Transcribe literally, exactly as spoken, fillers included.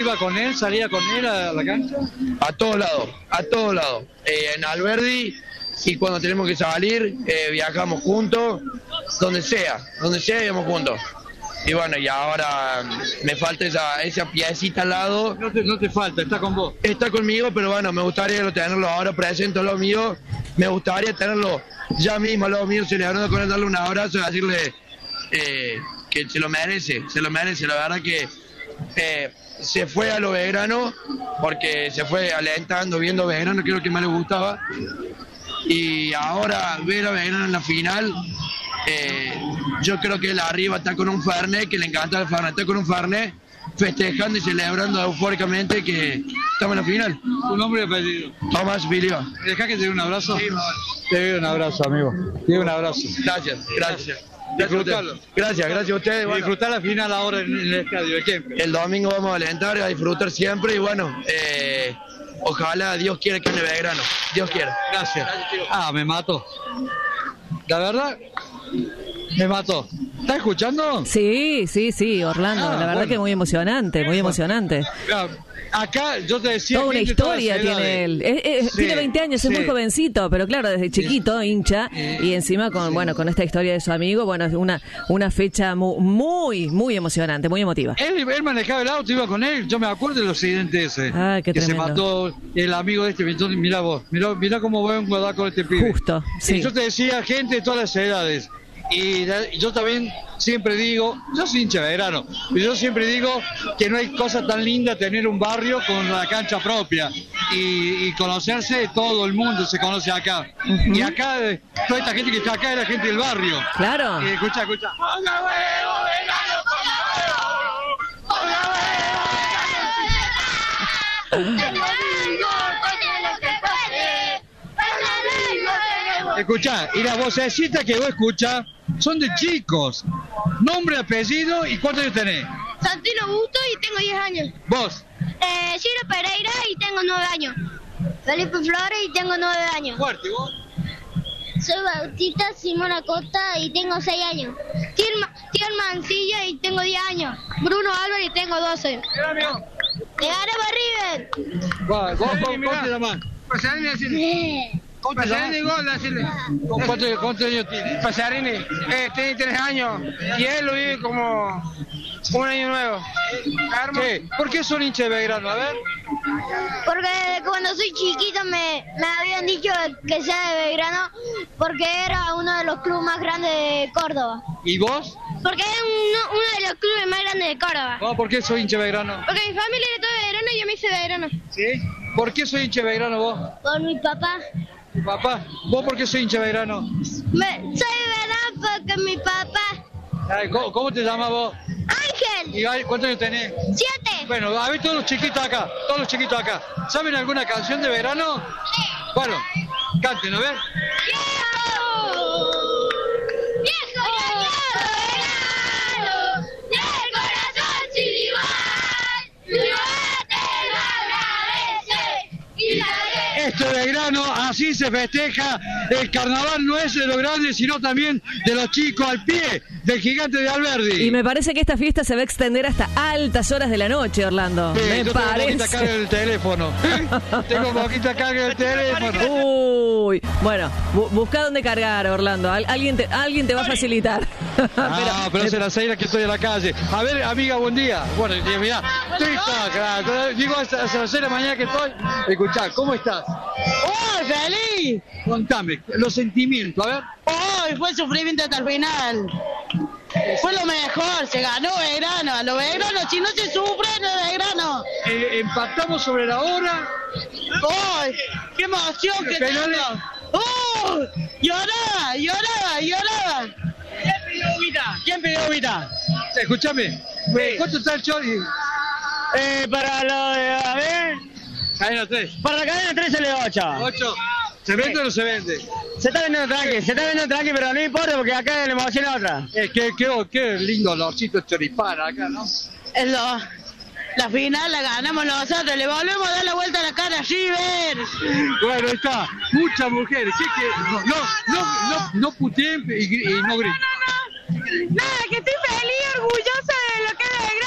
¿Iba con él? ¿Salía con él a la cancha? A todos lados, a todos lados. Eh, en Alberdi, y cuando tenemos que salir, eh, viajamos juntos, donde sea, donde sea íbamos juntos. Y bueno, y ahora me falta esa, esa piecita al lado. No te, no te falta, está con vos. Está conmigo, pero bueno, me gustaría tenerlo ahora presente al lado mío. Me gustaría tenerlo ya mismo al lado mío, celebrando con él, darle un abrazo y decirle eh, que se lo merece, se lo merece. La verdad que eh, se fue a lo Belgrano, porque se fue alentando, viendo Belgrano, que es lo que más le gustaba. Y ahora ver a Belgrano en la final, eh, yo creo que él arriba está con un Fernet, que le encanta el Fernet, está con un Fernet, festejando y celebrando eufóricamente que estamos en la final. ¿Tu nombre y apellido? Tomás Bilio. ¿Me dejás que te dé un abrazo? Sí, te doy un abrazo, amigo. Te doy un abrazo. Gracias, gracias. Disfrutarlo. Gracias, gracias a ustedes. Bueno, disfrutar la final ahora en, en el estadio de Kempe. El domingo vamos a alentar, a disfrutar siempre y bueno, eh, ojalá Dios quiera que en el Belgrano. Dios quiera. Gracias. Ah, me mató. La verdad, me mató. ¿Estás escuchando? Sí, sí, sí, Orlando. Ah, la verdad bueno. que muy emocionante, muy emocionante. Acá yo te decía... Toda una historia tiene él. Es, es, Sí, tiene veinte años, es sí. muy jovencito, pero claro, desde chiquito, hincha, y encima con bueno con esta historia de su amigo, bueno, es una, una fecha muy, muy, muy emocionante, muy emotiva. Él, él manejaba el auto, iba con él. Yo me acuerdo del accidente ese. Ah, qué que se tremendo. mató el amigo de este. Entonces, mira vos, mira, mira cómo vengo a dar con este pibe. Justo, Y sí. yo te decía, gente de todas las edades. Y la- yo también siempre digo, yo soy hincha de Belgrano, pero yo siempre digo que no hay cosa tan linda tener un barrio con la cancha propia y, y conocerse, todo el mundo se conoce acá. Ujú. Y acá, eh, toda esta gente que está acá es la gente del barrio. Claro. Eh, escucha, escucha. ¡Ponga huevo, Belgrano, ponga huevo! ¡Ponga huevo! Escuchá, y las vocecitas que vos escuchás son de chicos. Nombre, apellido y cuántos años tenés. Santino Busto y tengo diez años. Vos, Eh, Ciro Pereira y tengo nueve años. Felipe Flores y tengo nueve años. fuerte, vos. Soy Bautista Simón Acosta y tengo seis años. Tier Mancilla y tengo diez años. Bruno Álvarez y tengo doce. Mira, amigo. ¡De Araba River! Va, vos, vos, ¿cómo te llamás? Pasarini, decirle. ¿Cómo te Pasarini, llamás? gol, decirle. ¿Con ¿Cuántos, cuántos años tienes? Pasarini, eh, tiene tres años y él lo vive como un año nuevo. Arma. ¿Qué? ¿Por qué son hinchas de Belgrano? A ver. Porque cuando soy chiquito me, me habían dicho que sea de Belgrano porque era uno de los clubes más grandes de Córdoba. ¿Y vos? Porque es uno, uno de los clubes más grandes de Córdoba. No, ¿por qué soy hincha de Belgrano? Porque mi familia es de todo de Belgrano y yo me hice de Belgrano. ¿Sí? ¿Por qué soy hincha de Belgrano vos? Por mi papá. ¿Tu papá? ¿Vos por qué soy hincha de Belgrano? Me, soy Belgrano porque mi papá. Ay, ¿Cómo, cómo te llamas vos? Ángel, ¿Y ay, cuántos años tenés? siete. Bueno, a ver todos los chiquitos acá, todos los chiquitos acá. ¿Saben alguna canción de verano? Bueno, canten, a ver. ¡Viejo! ¡Viejo y añado Belgrano! ¡Del corazón sin igual! ¡Tu nombre te lo agradece! ¡Y la Esto de Belgrano, así se festeja. El carnaval no es de los grandes, sino también de los chicos al pie del gigante de Alberdi. Y me parece que esta fiesta se va a extender hasta altas horas de la noche, Orlando. Sí, me yo tengo poquita carga parece. en el teléfono. Tengo poquita carga en el teléfono. Uy, bueno, bu- busca dónde cargar, Orlando. Al- alguien, te, alguien te va a facilitar. Ah, pero hace las seis que estoy en la calle. A ver, amiga, buen día. Bueno, y mirá, estoy claro. Digo, hace hace las seis de la mañana que estoy. Escuchá, ¿cómo estás? ¡Oh, feliz! Contame, los sentimientos, a ver. ¡Oh, fue sufrimiento hasta el final! Fue lo mejor, se ganó Belgrano. A los Belgrano, si no se sufre, no es Belgrano. Eh, empatamos sobre la hora. ¡Oh, qué emoción que Penales. tengo! ¡Oh! ¡Lloraba, lloraba, lloraba! ¿Quién pidió humita? ¿Quién pidió humita? Escúchame, eh, ¿cuánto está el chori? Eh, para lo de, a ver... Cadena tres. Para la cadena tres le ocho. ocho. ¿Se vende o no se vende? Se está vendiendo tranqui, se está vendiendo tranqui, pero no importa porque acá la emoción es otra. Eh, qué, qué, qué lindo olorcito de choripán acá, ¿no? Es lo, la final la ganamos nosotros, le volvemos a dar la vuelta a la cara a River. Bueno, ahí está. Muchas mujeres. ¿Qué, qué? No, no, no, no, no puteen y, gri- y no griten. Nada, que estoy feliz, orgullosa de lo que es Belgrano.